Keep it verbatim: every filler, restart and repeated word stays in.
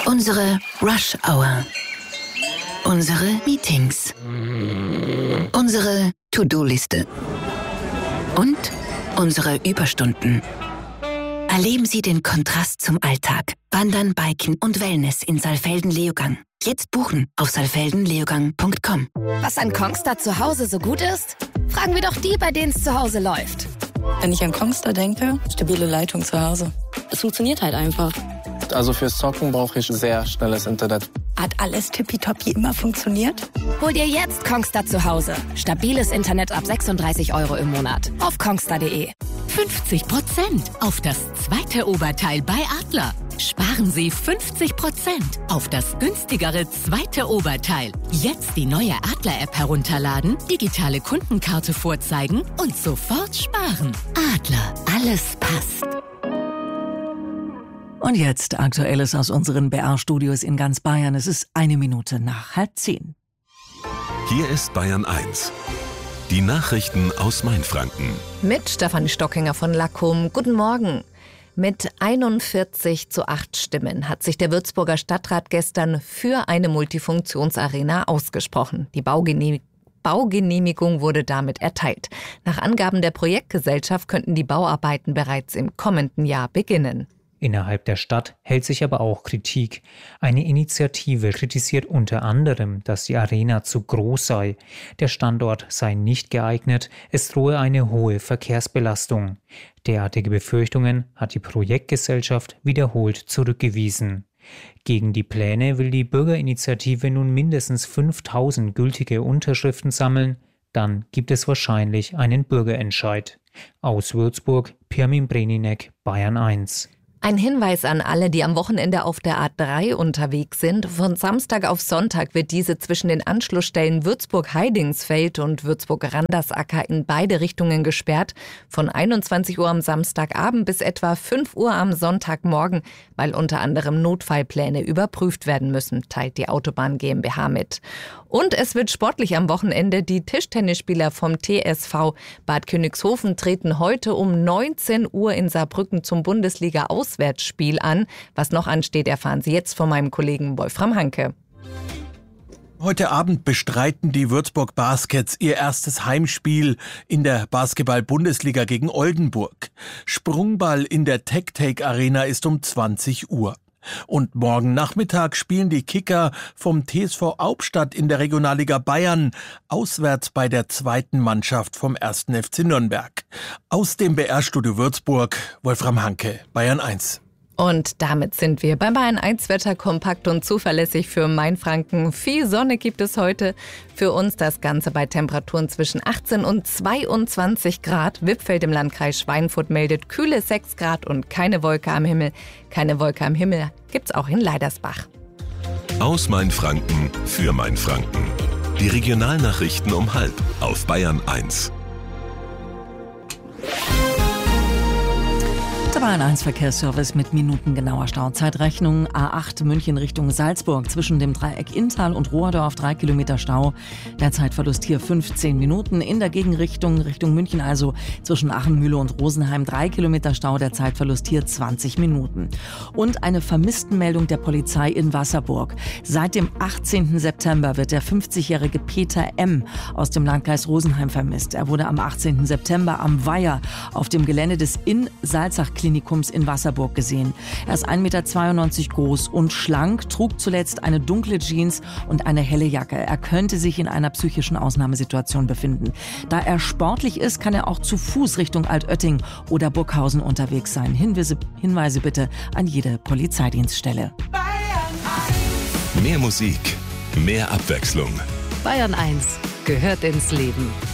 Unsere Rush Hour. Unsere Meetings. Unsere To-Do-Liste. Und unsere Überstunden. Erleben Sie den Kontrast zum Alltag. Wandern, Biken und Wellness in Saalfelden-Leogang. Jetzt buchen auf saalfelden leogang punkt com. Was an Kongstar zu Hause so gut ist? Fragen wir doch die, bei denen es zu Hause läuft. Wenn ich an Kongstar denke, stabile Leitung zu Hause. Es funktioniert halt einfach. Also fürs Zocken brauche ich sehr schnelles Internet. Hat alles tippitoppi immer funktioniert? Hol dir jetzt Kongstar zu Hause. Stabiles Internet ab sechsunddreißig Euro im Monat. Auf kongstar punkt de. fünfzig Prozent auf das zweite Oberteil bei Adler. Sparen Sie fünfzig Prozent auf das günstigere zweite Oberteil. Jetzt die neue Adler-App herunterladen, digitale Kundenkarte vorzeigen und sofort sparen. Adler, alles passt. Und jetzt Aktuelles aus unseren B R-Studios in ganz Bayern. Es ist eine Minute nach halb zehn. Hier ist Bayern eins. Die Nachrichten aus Mainfranken. Mit Stefanie Stockinger von Lackum. Guten Morgen. Mit einundvierzig zu acht Stimmen hat sich der Würzburger Stadtrat gestern für eine Multifunktionsarena ausgesprochen. Die Baugenehmigung Baugenehmigung wurde damit erteilt. Nach Angaben der Projektgesellschaft könnten die Bauarbeiten bereits im kommenden Jahr beginnen. Innerhalb der Stadt hält sich aber auch Kritik. Eine Initiative kritisiert unter anderem, dass die Arena zu groß sei. Der Standort sei nicht geeignet, es drohe eine hohe Verkehrsbelastung. Derartige Befürchtungen hat die Projektgesellschaft wiederholt zurückgewiesen. Gegen die Pläne will die Bürgerinitiative nun mindestens fünftausend gültige Unterschriften sammeln. Dann gibt es wahrscheinlich einen Bürgerentscheid. Aus Würzburg, Pirmin Breninek, Bayern eins. Ein Hinweis an alle, die am Wochenende auf der A drei unterwegs sind. Von Samstag auf Sonntag wird diese zwischen den Anschlussstellen Würzburg-Heidingsfeld und Würzburg-Randersacker in beide Richtungen gesperrt. Von einundzwanzig Uhr am Samstagabend bis etwa fünf Uhr am Sonntagmorgen, weil unter anderem Notfallpläne überprüft werden müssen, teilt die Autobahn GmbH mit. Und es wird sportlich am Wochenende. Die Tischtennisspieler vom T S V Bad Königshofen treten heute um neunzehn Uhr in Saarbrücken zum Bundesliga-Auswärtsspiel an. Was noch ansteht, erfahren Sie jetzt von meinem Kollegen Wolfram Hanke. Heute Abend bestreiten die Würzburg Baskets ihr erstes Heimspiel in der Basketball-Bundesliga gegen Oldenburg. Sprungball in der Tech-Take-Arena ist um zwanzig Uhr. Und morgen Nachmittag spielen die Kicker vom T S V Hauptstadt in der Regionalliga Bayern auswärts bei der zweiten Mannschaft vom ersten F C Nürnberg. Aus dem B R-Studio Würzburg, Wolfram Hanke, Bayern eins. Und damit sind wir beim Bayern eins Wetter kompakt und zuverlässig für Mainfranken. Viel Sonne gibt es heute. Für uns das Ganze bei Temperaturen zwischen achtzehn und zweiundzwanzig Grad. Wippfeld im Landkreis Schweinfurt meldet kühle sechs Grad und keine Wolke am Himmel. Keine Wolke am Himmel gibt's auch in Leidersbach. Aus Mainfranken für Mainfranken. Die Regionalnachrichten um halb auf Bayern eins. Der Bayern eins Verkehrsservice mit minutengenauer Stauzeitrechnung. A acht München Richtung Salzburg zwischen dem Dreieck Inntal und Rohrdorf drei Kilometer Stau. Der Zeitverlust hier fünfzehn Minuten. In der Gegenrichtung Richtung München also zwischen Achenmühle und Rosenheim drei Kilometer Stau. Der Zeitverlust hier zwanzig Minuten. Und eine Vermisstenmeldung der Polizei in Wasserburg. Seit dem achtzehnten September wird der fünfzigjährige Peter M. aus dem Landkreis Rosenheim vermisst. Er wurde am achtzehnten September am Weiher auf dem Gelände des In-Salzach-Klinikums in Wasserburg gesehen. Er ist ein Meter zweiundneunzig groß und schlank, trug zuletzt eine dunkle Jeans und eine helle Jacke. Er könnte sich in einer psychischen Ausnahmesituation befinden. Da er sportlich ist, kann er auch zu Fuß Richtung Altötting oder Burghausen unterwegs sein. Hinweise, Hinweise bitte an jede Polizeidienststelle. Mehr Musik, mehr Abwechslung. Bayern eins gehört ins Leben.